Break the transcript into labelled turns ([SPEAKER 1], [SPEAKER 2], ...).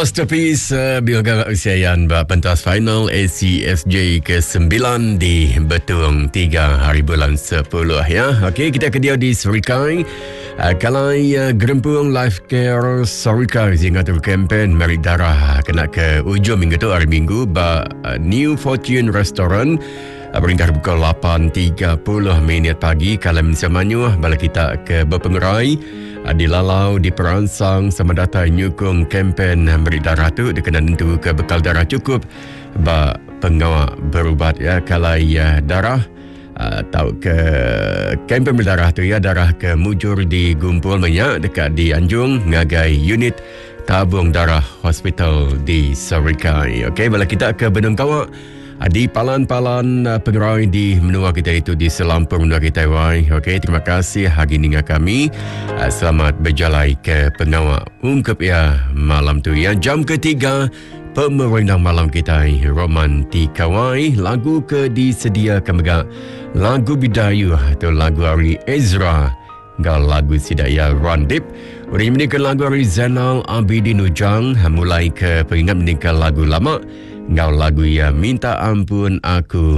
[SPEAKER 1] Masterpiece Biogar Usiayan pentas final ACSJ ke-9 di Betung 3 hari bulan 10 ya. Okey, kita kedia di Serikai. Kalai Gerempung Life Care Serikai zingat kempen merit darah kena ke ujung minggu tu hari Minggu New Fortune Restaurant peringkat pukul 8.30 pagi kalam semanyuh bala kita ke berpengerai di Lalau di perangsang sama data nyukung kempen beri darah tu dia kena tentu ke bekal darah cukup pengawal berubat ya kalai darah atau ke kempen berdarah tu ya darah ke mujur di Gumpul Minyak dekat di Anjung ngagai unit tabung darah hospital di Serikai. Okey, bala kita ke Benung Kawak di palan-palan pengerai di menua kita itu di selampung menua kita wai. Okey, terima kasih hari ini kami. Selamat berjalan ke pengawal ungkap ya malam tu ya. Jam ketiga pemerintah malam kita romantika wai. Lagu ke disediakan megak lagu Bidayu atau lagu Ari Ezra gal lagu Sidaya Randip. Hari ini ke lagu Ari Zainal Abidin Ujang mulai ke peringat meninggal lagu lama. Ngau lagu ya minta ampun aku